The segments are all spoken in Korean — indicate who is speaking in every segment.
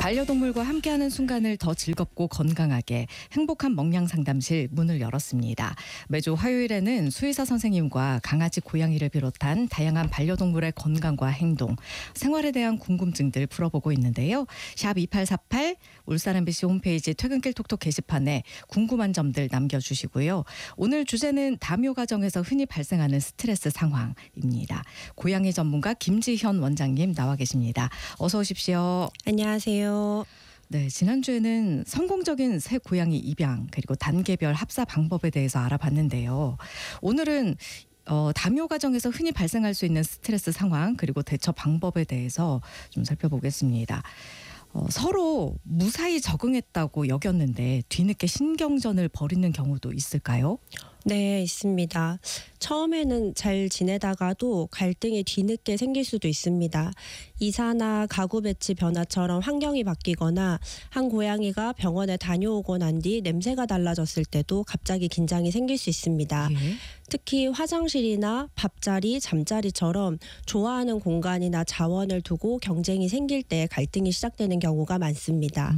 Speaker 1: 반려동물과 함께하는 순간을 더 즐겁고 건강하게 행복한 먹량 상담실 문을 열었습니다. 매주 화요일에는 수의사 선생님과 강아지, 고양이를 비롯한 다양한 반려동물의 건강과 행동, 생활에 대한 궁금증들 풀어보고 있는데요. 샵 2848 울산 MBC 홈페이지 퇴근길 톡톡 게시판에 궁금한 점들 남겨주시고요. 오늘 주제는 다묘 가정에서 흔히 발생하는 스트레스 상황입니다. 고양이 전문가 김지현 원장님 나와 계십니다. 어서 오십시오.
Speaker 2: 안녕하세요.
Speaker 1: 네, 지난주에는 성공적인 새 고양이 입양 그리고 단계별 합사 방법에 대해서 알아봤는데요. 오늘은 다묘 가정에서 흔히 발생할 수 있는 스트레스 상황 그리고 대처 방법에 대해서 좀 살펴보겠습니다. 서로 무사히 적응했다고 여겼는데 뒤늦게 신경전을 벌이는 경우도 있을까요?
Speaker 2: 네, 있습니다. 처음에는 잘 지내다가도 갈등이 뒤늦게 생길 수도 있습니다. 이사나 가구 배치 변화처럼 환경이 바뀌거나 한 고양이가 병원에 다녀오고 난 뒤 냄새가 달라졌을 때도 갑자기 긴장이 생길 수 있습니다.
Speaker 1: 예.
Speaker 2: 특히 화장실이나 밥자리, 잠자리처럼 좋아하는 공간이나 자원을 두고 경쟁이 생길 때 갈등이 시작되는 경우가 많습니다.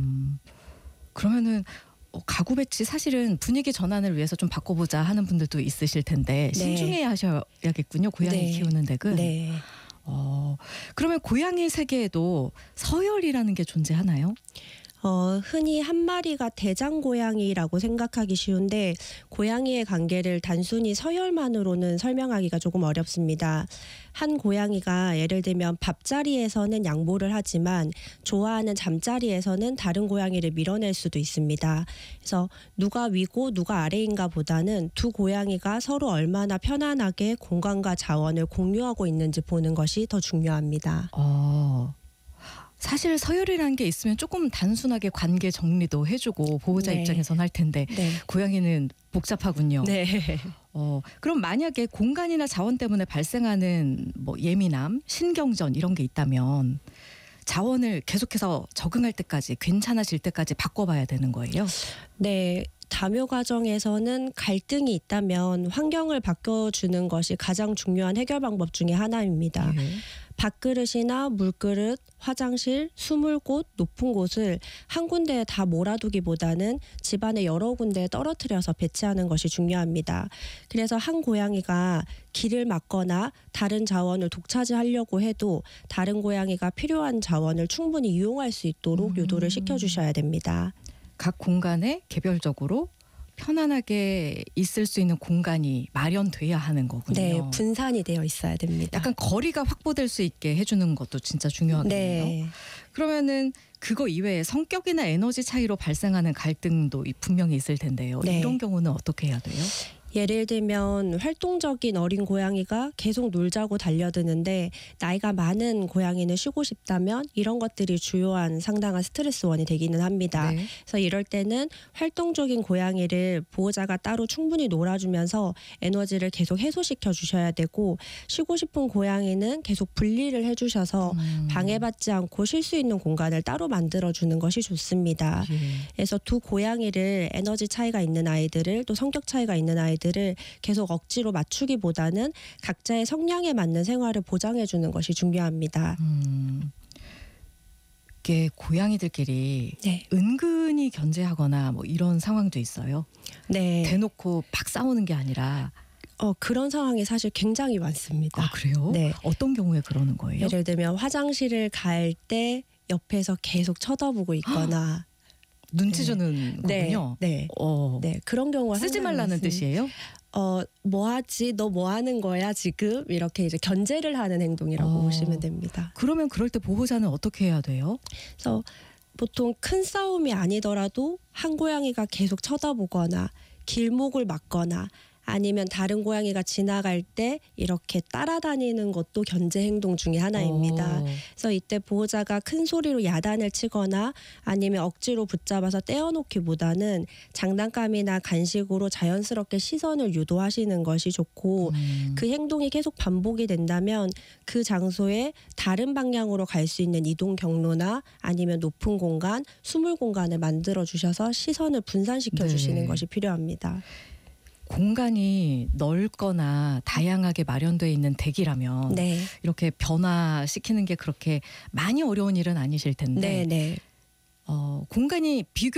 Speaker 1: 그러면은 가구 배치 사실은 분위기 전환을 위해서 좀 바꿔보자 하는 분들도 있으실 텐데
Speaker 2: 네.
Speaker 1: 신중해야 하셔야겠군요. 고양이
Speaker 2: 네.
Speaker 1: 키우는 덱은.
Speaker 2: 네.
Speaker 1: 그러면 고양이 세계에도 서열이라는 게 존재하나요?
Speaker 2: 흔히 한 마리가 대장 고양이라고 생각하기 쉬운데 고양이의 관계를 단순히 서열만으로는 설명하기가 조금 어렵습니다. 한 고양이가 예를 들면 밥자리에서는 양보를 하지만 좋아하는 잠자리에서는 다른 고양이를 밀어낼 수도 있습니다. 그래서 누가 위고 누가 아래인가 보다는 두 고양이가 서로 얼마나 편안하게 공간과 자원을 공유하고 있는지 보는 것이 더 중요합니다.
Speaker 1: 사실 서열이라는 게 있으면 조금 단순하게 관계 정리도 해주고 보호자
Speaker 2: 네.
Speaker 1: 입장에서는 할 텐데
Speaker 2: 네.
Speaker 1: 고양이는 복잡하군요.
Speaker 2: 네.
Speaker 1: 그럼 만약에 공간이나 자원 때문에 발생하는 예민함, 신경전 이런 게 있다면 자원을 계속해서 적응할 때까지 괜찮아질 때까지 바꿔봐야 되는 거예요?
Speaker 2: 네. 다묘 가정에서는 갈등이 있다면 환경을 바꿔주는 것이 가장 중요한 해결 방법 중에 하나입니다.
Speaker 1: 네.
Speaker 2: 밥그릇이나 물그릇, 화장실, 숨을 곳, 높은 곳을 한 군데에 다 몰아두기보다는 집안의 여러 군데에 떨어뜨려서 배치하는 것이 중요합니다. 그래서 한 고양이가 길을 막거나 다른 자원을 독차지하려고 해도 다른 고양이가 필요한 자원을 충분히 이용할 수 있도록 유도를 시켜주셔야 됩니다.
Speaker 1: 각 공간에 개별적으로 편안하게 있을 수 있는 공간이 마련돼야 하는 거군요.
Speaker 2: 네, 분산이 되어 있어야 됩니다.
Speaker 1: 약간 거리가 확보될 수 있게 해주는 것도 진짜 중요하겠네요.
Speaker 2: 네.
Speaker 1: 그러면은 그거 이외에 성격이나 에너지 차이로 발생하는 갈등도 분명히 있을 텐데요.
Speaker 2: 네.
Speaker 1: 이런 경우는 어떻게 해야 돼요?
Speaker 2: 예를 들면 활동적인 어린 고양이가 계속 놀자고 달려드는데 나이가 많은 고양이는 쉬고 싶다면 이런 것들이 주요한 상당한 스트레스원이 되기는 합니다.
Speaker 1: 네.
Speaker 2: 그래서 이럴 때는 활동적인 고양이를 보호자가 따로 충분히 놀아주면서 에너지를 계속 해소시켜 주셔야 되고 쉬고 싶은 고양이는 계속 분리를 해주셔서 방해받지 않고 쉴 수 있는 공간을 따로 만들어주는 것이 좋습니다.
Speaker 1: 예.
Speaker 2: 그래서 두 고양이를 에너지 차이가 있는 아이들을 또 성격 차이가 있는 아이들을 계속 억지로 맞추기보다는 각자의 성향에 맞는 생활을 보장해 주는 것이 중요합니다.
Speaker 1: 이게 고양이들끼리
Speaker 2: 네.
Speaker 1: 은근히 견제하거나 이런 상황도 있어요.
Speaker 2: 네.
Speaker 1: 대놓고 막 싸우는 게 아니라.
Speaker 2: 그런 상황이 사실 굉장히 많습니다.
Speaker 1: 그래요?
Speaker 2: 네.
Speaker 1: 어떤 경우에 그러는 거예요?
Speaker 2: 예를 들면 화장실을 갈 때 옆에서 계속 쳐다보고 있거나
Speaker 1: 눈치 주는 거군요.
Speaker 2: 네.
Speaker 1: 네.
Speaker 2: 그런 경우가
Speaker 1: 쓰지
Speaker 2: 상당히
Speaker 1: 말라는
Speaker 2: 많습니다.
Speaker 1: 뜻이에요?
Speaker 2: 뭐 하지? 너 뭐 하는 거야 지금? 이렇게 이제 견제를 하는 행동이라고 보시면 됩니다.
Speaker 1: 그러면 그럴 때 보호자는 어떻게 해야 돼요?
Speaker 2: 그래서 보통 큰 싸움이 아니더라도 한 고양이가 계속 쳐다보거나 길목을 막거나 아니면 다른 고양이가 지나갈 때 이렇게 따라다니는 것도 견제 행동 중에 하나입니다. 그래서 이때 보호자가 큰 소리로 야단을 치거나 아니면 억지로 붙잡아서 떼어놓기보다는 장난감이나 간식으로 자연스럽게 시선을 유도하시는 것이 좋고 그 행동이 계속 반복이 된다면 그 장소에 다른 방향으로 갈 수 있는 이동 경로나 아니면 높은 공간, 숨을 공간을 만들어 주셔서 시선을 분산시켜 주시는 것이 필요합니다.
Speaker 1: 공간이 넓거나 다양하게 마련되어 있는 댁이라면
Speaker 2: 네.
Speaker 1: 이렇게 변화시키는 게 그렇게 많이 어려운 일은 아니실 텐데
Speaker 2: 네, 네.
Speaker 1: 공간이 비교